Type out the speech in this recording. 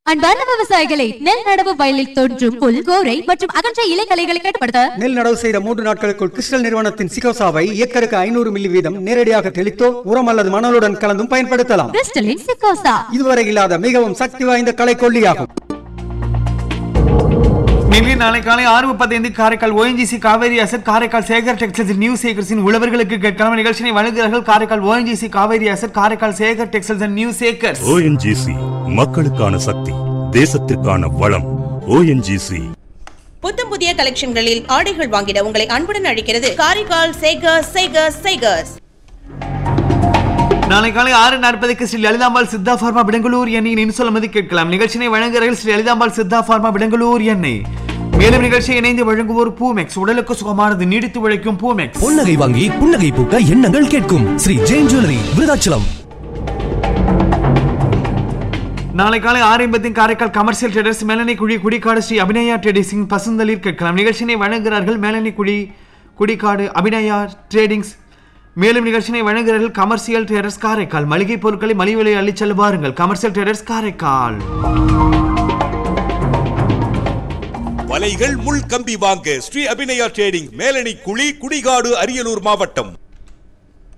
அன்பார்ந்த விவசாயிகளை, நெல் நடவு வயலில் தோன்றும் புல், கோரை மற்றும் அகன்ற இலைகளைகளை கட்டுப்படுத்த நெல் நடவு செய்த 3 நாட்களுக்குள் கிறிஸ்டல் நிறுவனத்தின் சிகோசாவை ஏக்கருக்கு 500 மில்லி வீதம் நேரடியாக தெளித்தோ உரம் அல்லது மணலுடன் கலந்தும் பயன்படுத்தலாம். கிறிஸ்டலின் சிகோசா இதுவரை இல்லாத மிகவும் சக்தி வாய்ந்த களைக்கொல்லியாகும். நாளை காலை 6:35 Karaikal ONGC Kaveri asset, Karaikal Sekar textiles, new சேகர்ஸின் உழவர்களுக்கு கேட்கலாம். நிகழ்ச்சியை வழங்குகிறார்கள் Karaikal ONGC Kaveri asset, Karaikal Sekar textiles and new Sekar's. ONGC மக்களுக்கான சக்தி, தேசத்திற்கான வளம். ONGC புத்தம் புதிய கலெக்ஷன்களில் ஆடைகள் வாங்கிட உங்களை அன்புடன் அழைக்கிறது காரைக்கால் சேகர்ஸ். சேகர்ஸ் சேகர்ஸ். நாளை காலை 6:40 ஸ்ரீ லலிதாம்பாள் சித்தா பார்மா விடங்களூர் எண்ணெயின் இன்சொல்லுமதி கேட்கலாம். நிகழ்ச்சியை வழங்குகிறார்கள் ஸ்ரீ லலிதாம்பாள் சித்தா பார்மா விடங்களூர் எண்ணெய். மேலும் நிகழ்ச்சியை இணைந்து வழங்குவோர் பூமெக்ஸ், உடலுக்கு சுகமானது, நீடித்து உழைக்கும் பூமெக்ஸ். புன்னகை வாங்கி புன்னகை பூக்க எண்ணங்கள் கேட்கும் ஸ்ரீ ஜெயின் ஜுவல்லரி, விருதாச்சலம். நாளை காலை 6:50 காரைக்கால் கமர்ஷியல் ட்ரேடர்ஸ், மேலனை குழி குடிக்காடு ஸ்ரீ அபிநயா ட்ரேடிங்ஸ் பசுந்தளிர் கேட்கலாம். நிகழ்ச்சியை வழங்குகிறார்கள் மேலனை குழி குடிக்காடு அபிநயா ட்ரேடிங்ஸ். மேலும் நிகழ்ச்சியை வழங்குகிறார்கள் கமர்ஷியல் ட்ரேடர்ஸ் காரைக்கால். மளிகை பொருட்களை மலிவு விலை அள்ளிச் செல்ல வாருங்கள். Commercial traders Karaikal. வலைகள் முள் கம்பி வாங்க ஸ்ரீ அபிநயா ட்ரேடிங், மேலணி குழி குடிகாடு, அரியலூர் மாவட்டம்.